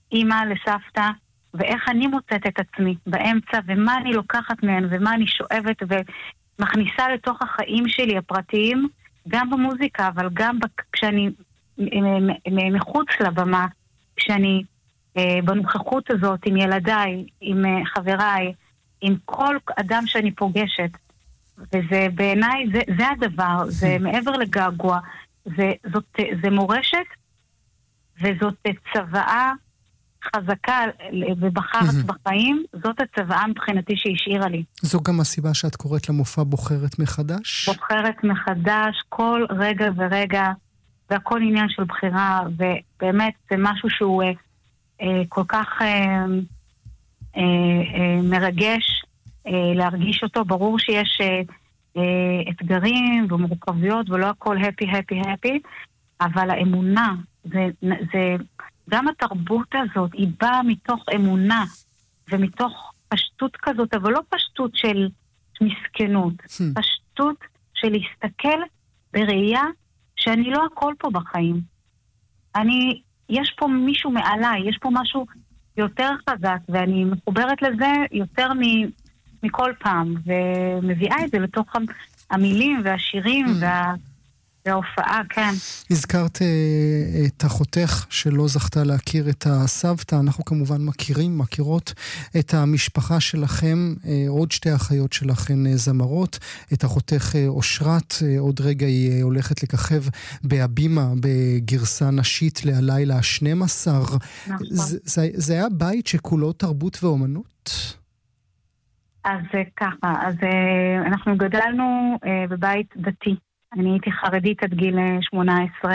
אמא לסבתא, ואיך אני מוצאת את עצמי באמצע, ומה אני לוקחת מהן, ומה אני שואבת, ומכניסה לתוך החיים שלי הפרטיים, גם במוזיקה, אבל גם כשאני מחוץ לבמה, כשאני בנוכחות הזאת עם ילדיי, עם חבריי, עם כל אדם שאני פוגשת. וזה בעיניי, זה הדבר, זה מעבר לגעגוע, זה מורשת, וזאת צוואה חזקה ובחרת בחיים, זאת הצוואה מבחינתי שהשאירה לי. זו גם הסיבה שאת קוראת למופע בוחרת מחדש? בוחרת מחדש, כל רגע ורגע, והכל עניין של בחירה, ובאמת זה משהו שהוא כל כך מרגש להרגיש אותו. ברור שיש אתגרים ומורכבויות, ולא הכל happy, אבל האמונה, זה גם התרבות הזאת, היא באה מתוך אמונה, ומתוך פשטות כזאת, אבל לא פשטות של מסכנות, פשטות של להסתכל בראייה שאני לא הכל פה בחיים. יש פה מישהו מעליי, יש פה משהו יותר חזק, ואני מחוברת לזה יותר מכל פעם, ומביאה את זה לתוך המילים והשירים וההופעה, כן. הזכרת את אחותך שלא זכתה להכיר את הסבתא, אנחנו כמובן מכירות את המשפחה שלכם, עוד שתי אחיות שלכן זמרות, את אחותך אושרת, עוד רגע היא הולכת לככב בהבימה בגרסה נשית להלילה ה-12. נכון. זה היה בית שכולו תרבות ואומנות? אז ככה, אנחנו גדלנו בבית דתי. אני הייתי חרדית עד גיל 18.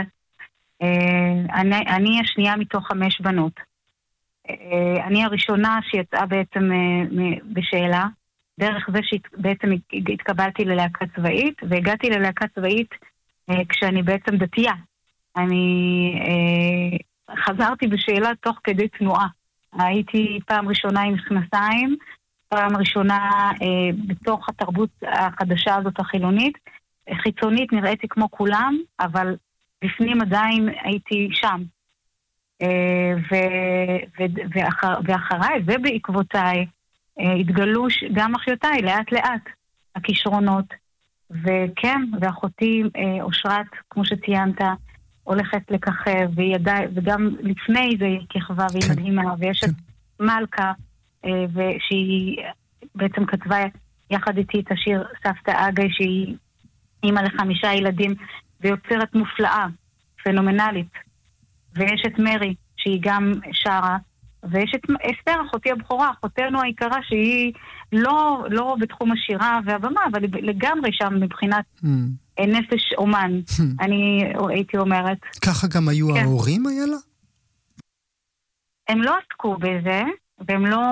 אני השנייה מתוך 5 בנות. אני הראשונה שיצאה בעצם בשאלה, דרך זה שבעצם התקבלתי ללהקה צבאית, והגעתי ללהקה צבאית כשאני בעצם דתייה. אני חזרתי בשאלה תוך כדי תנועה. הייתי פעם ראשונה עם מכנסיים, פעם ראשונה בתוך התרבות החדשה הזאת החילונית, חיצונית נראיתי כמו כולם, אבל בפנים עדיין הייתי שם. ואחריי ובעקבותיי התגלו גם אחיותיי לאט לאט הכישרונות. וכן, ואחותי אושרת, כמו שציינת, הולכת לככב, וגם לפני זה היא ככבה והיא מדהימה, ויש את מלכה, ושהיא בעצם כתבה יחד איתי את השיר סבתא אגי, שהיא אימא ל5 ילדים, ויוצרת מופלאה, פנומנלית. ויש את מרי, שהיא גם שרה, ויש את אסתר, אחותי הבכורה, אחותנו העיקרה, שהיא לא בתחום השירה והבמה, אבל לגמרי שם מבחינת נפש אומן, אני הייתי אומרת. ככה גם היו ההורים, היה לה? הם לא עסקו בזה, והם לא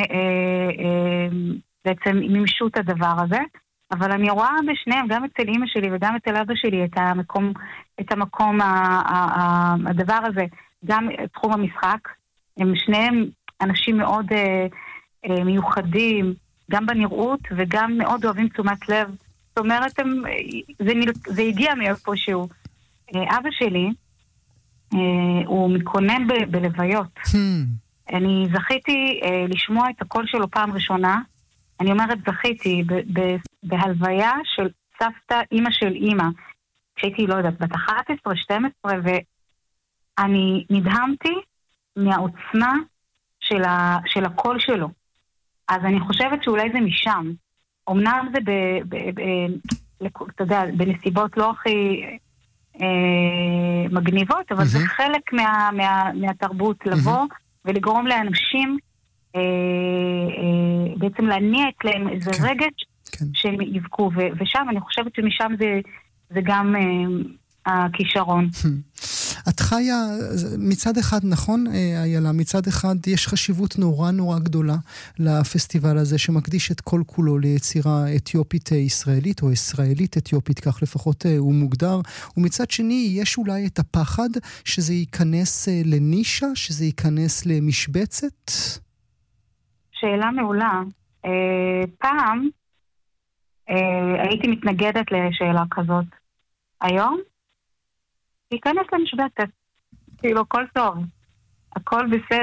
בעצם מימשו את הדבר הזה, אבל אני רואה בשניהם, גם אצל אמא שלי וגם אצל אבא שלי, את המקום, הדבר הזה, גם תחום המשחק. הם שניהם אנשים מאוד מיוחדים, גם בנראות וגם מאוד אוהבים תשומת לב. זאת אומרת, זה הגיע מאיפשהו. אבא שלי, הוא מתכונן בלוויות. אני זכיתי לשמוע את הקול שלו פעם ראשונה. אני אומרת זכיתי בהלוויה של סבתא, אמא של אמא, כשהייתי, לא יודעת, בת 11, 12, ואני נדהמתי מהעוצמה של הקול שלו. אז אני חושבת שאולי זה משם. אמנם זה אתה יודע, בנסיבות לא הכי מגניבות, אבל זה חלק מהתרבות לבוא ולגרום לאנשים בעצם להניע אצלם איזה רגש שהם יבכו, ושם אני חושבת שמשם זה גם הכישרון. את חיה, מצד אחד, נכון, איילה, מצד אחד יש חשיבות נורא נורא גדולה לפסטיבל הזה, שמקדיש את כל כולו ליצירה אתיופית ישראלית, או ישראלית אתיופית, כך לפחות הוא מוגדר, ומצד שני יש אולי את הפחד שזה ייכנס לנישה, שזה ייכנס למשבצת? שאלה מעולה. פעם הייתי מתנגדת לשאלה כזאת. היום ייכנס למשבצת. כאילו, הכל טוב. הכל בסדר.